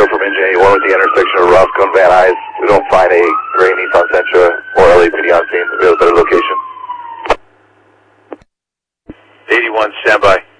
from engine 81 with the intersection of Roscoe and Van Nuys. We don't find a gray Nissan Sentra or LAPD on scene. We have a better location. 81, standby.